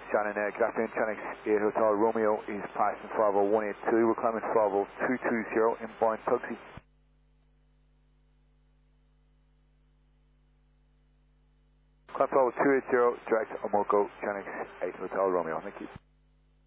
Shannon, good afternoon, Chinese 8 Hotel Romeo is passing Bravo 182, we're climbing Bravo 220, inbound taxi. Climb Bravo 280, direct Omoko, Chinese 8 Hotel Romeo, thank you.